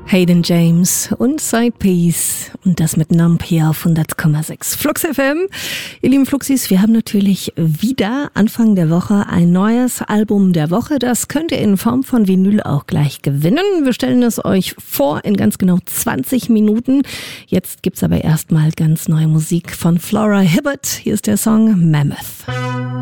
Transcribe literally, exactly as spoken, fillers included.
Hayden James und Side Piece und das mit Nump hier auf hundert Komma sechs Flux F M. Ihr lieben Fluxis, wir haben natürlich wieder Anfang der Woche ein neues Album der Woche. Das könnt ihr in Form von Vinyl auch gleich gewinnen. Wir stellen es euch vor in ganz genau zwanzig Minuten. Jetzt gibt's aber erstmal ganz neue Musik von Flora Hibbert. Hier ist der Song Mammoth.